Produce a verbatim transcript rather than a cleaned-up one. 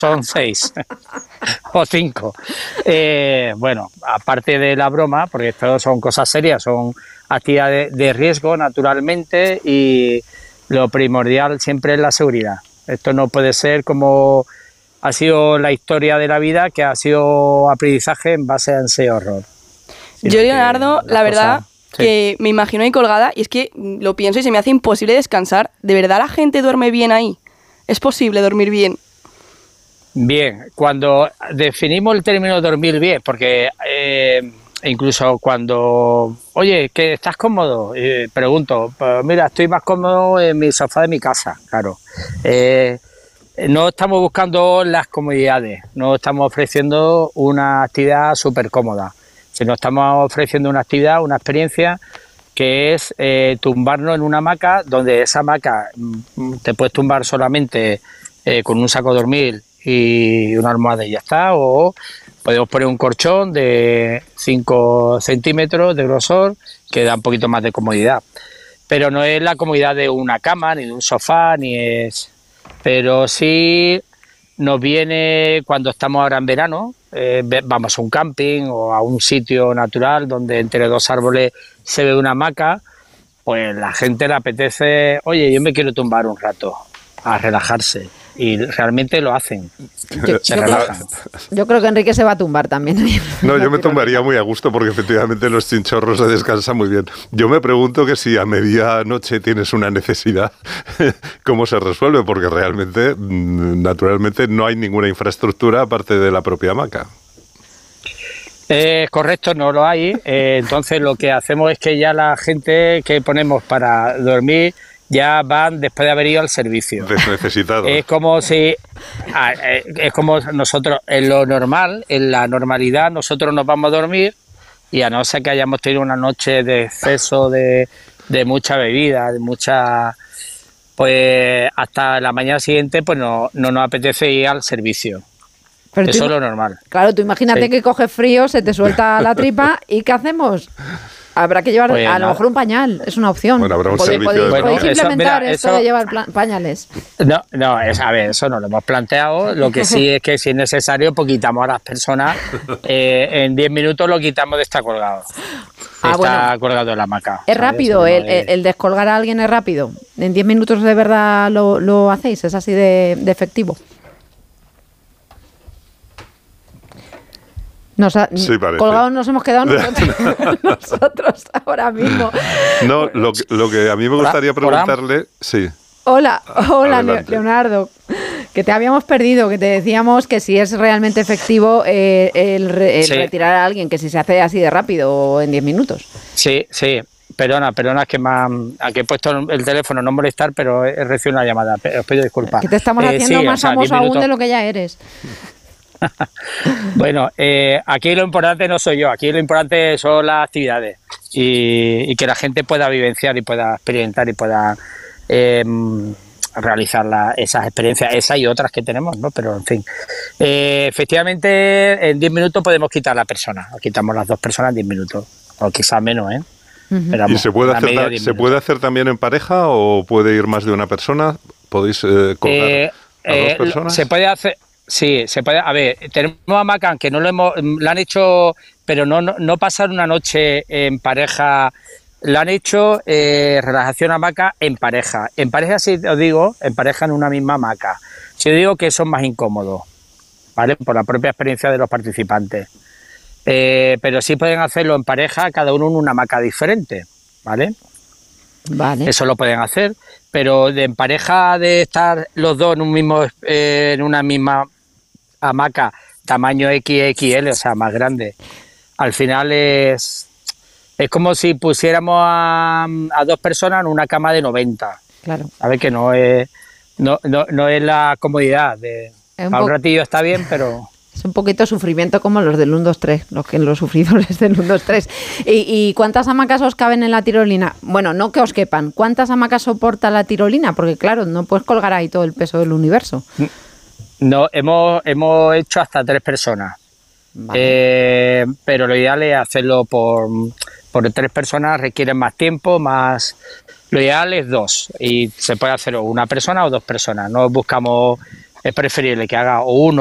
son seis o cinco. Eh, bueno, aparte de la broma, porque esto son cosas serias, son actividades de riesgo naturalmente, y lo primordial siempre es la seguridad. Esto no puede ser como ha sido la historia de la vida, que ha sido aprendizaje en base a ese horror. Yo, Leonardo, la verdad... Sí. Que me imagino ahí colgada, y es que lo pienso y se me hace imposible descansar. ¿De verdad la gente duerme bien ahí? ¿Es posible dormir bien? Bien, cuando definimos el término dormir bien, porque eh, incluso cuando, oye, ¿que estás cómodo? Eh, pregunto, pues mira, estoy más cómodo en mi sofá de mi casa, claro. Eh, no estamos buscando las comodidades, no estamos ofreciendo una actividad súper cómoda. Si nos estamos ofreciendo una actividad, una experiencia, que es eh, tumbarnos en una hamaca, donde esa hamaca te puedes tumbar solamente eh, con un saco de dormir y una almohada y ya está, o podemos poner un colchón de cinco centímetros de grosor, que da un poquito más de comodidad. Pero no es la comodidad de una cama, ni de un sofá, ni es... Pero sí nos viene cuando estamos ahora en verano, eh, vamos a un camping o a un sitio natural donde entre dos árboles se ve una hamaca, pues la gente le apetece, oye, yo me quiero tumbar un rato a relajarse, y realmente lo hacen, yo, se yo relajan. Creo, yo creo que Enrique se va a tumbar también. No, yo me tumbaría muy a gusto, porque efectivamente los chinchorros se descansan muy bien. Yo me pregunto que si a medianoche tienes una necesidad, ¿cómo se resuelve? Porque realmente, naturalmente, no hay ninguna infraestructura aparte de la propia hamaca. Eh, correcto, no lo hay. Eh, entonces lo que hacemos es que ya la gente que ponemos para dormir ya van después de haber ido al servicio. Desnecesitados. Es como si, es como nosotros, en lo normal, en la normalidad, nosotros nos vamos a dormir, y a no ser que hayamos tenido una noche de exceso de, de mucha bebida, de mucha, pues hasta la mañana siguiente pues no, no nos apetece ir al servicio. Pero eso tú, es lo normal. Claro, tú imagínate sí. que coges frío, se te suelta la tripa, ¿y qué hacemos? Habrá que llevar pues a lo mejor un pañal, es una opción. Bueno, habrá un ¿Podéis, servicio podéis, de... ¿podéis bueno, implementar eso, mira, esto eso, de llevar pañales? No, no, es, a ver, eso no lo hemos planteado. Lo que sí es que si es necesario, pues quitamos a las personas. Eh, en diez minutos lo quitamos de estar colgado. Ah, está bueno. colgado en la hamaca. Es ¿sabes? rápido, el, el, el descolgar a alguien es rápido. En diez minutos de verdad lo, lo hacéis, es así de, de efectivo. Nos ha, sí, colgados nos hemos quedado nosotros, nosotros ahora mismo. No, lo que, lo que a mí me gustaría preguntarle... Sí. Hola, hola Adelante. Leonardo, que te habíamos perdido, que te decíamos que si es realmente efectivo eh, el, el sí. retirar a alguien, que si se hace así de rápido o en diez minutos. Sí, sí. Perdona, perdona, es que, me han, que he puesto el teléfono, no molestar, pero he recibido una llamada. Os pido disculpas. Que te estamos eh, haciendo sí, más o sea, famoso aún de lo que ya eres. Bueno, eh, aquí lo importante no soy yo, aquí lo importante son las actividades y, y que la gente pueda vivenciar y pueda experimentar y pueda eh, realizar la, esas experiencias, esas y otras que tenemos, ¿no? Pero en fin, eh, efectivamente en diez minutos podemos quitar a la persona, quitamos las dos personas en diez minutos, o quizás menos, ¿eh? Uh-huh. Pero, ¿y se puede, hacer, ¿se puede hacer también en pareja o puede ir más de una persona? ¿Podéis eh, colgar eh, a dos personas? Se puede hacer... Sí, se puede. A ver, tenemos a Macan que no lo hemos, lo han hecho, pero no, no, no pasar una noche en pareja. Lo han hecho eh, relajación hamaca en pareja. En pareja, si os digo, en pareja en una misma hamaca. Si os digo que son más incómodos, ¿vale? Por la propia experiencia de los participantes. Eh, pero sí pueden hacerlo en pareja, cada uno en una hamaca diferente, ¿vale? Vale. Eso lo pueden hacer, pero de en pareja de estar los dos en un mismo, eh, en una misma hamaca tamaño equis equis ele, o sea, más grande, al final es es como si pusiéramos a, a dos personas en una cama de noventa. Claro. A ver que no es no, no, no es la comodidad de un, un ratillo está bien, pero es un poquito sufrimiento como los del uno, dos, tres, los que los sufridores del uno, dos, tres. ¿Y, ¿Y cuántas hamacas os caben en la tirolina? Bueno, no que os quepan. ¿Cuántas hamacas soporta la tirolina? Porque claro, no puedes colgar ahí todo el peso del universo. No, hemos, hemos hecho hasta tres personas. Vale. Eh, pero lo ideal es hacerlo por, por tres personas, requiere más tiempo, más... Lo ideal es dos, y se puede hacer una persona o dos personas. No buscamos es preferible que haga o uno